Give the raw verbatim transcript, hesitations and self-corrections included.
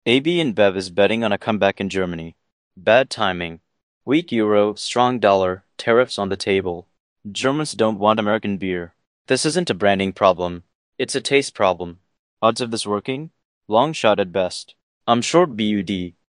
A B InBev is betting on a comeback in Germany. Bad timing. Weak euro, strong dollar, tariffs on the table. Germans don't want American beer. This isn't a branding problem. It's a taste problem. Odds of this working? Long shot at best. I'm short B U D.